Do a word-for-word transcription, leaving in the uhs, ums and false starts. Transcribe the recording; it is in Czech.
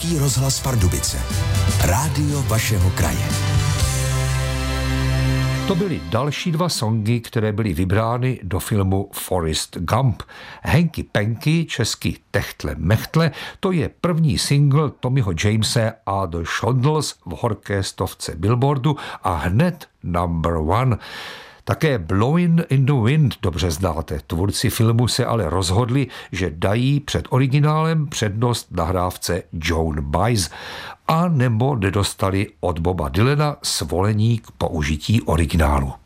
Český rozhlas Pardubice. Rádio vašeho kraje. To byly další dva songy, které byly vybrány do filmu Forrest Gump. Henky Penky, česky Techtle Mechtle, to je první single Tommyho Jamese a The Shondells v horké stovce Billboardu a hned number one. Také Blowin' in the Wind dobře znáte. Tvůrci filmu se ale rozhodli, že dají před originálem přednost nahrávce Joan Baez a nebo nedostali od Boba Dylana svolení k použití originálu.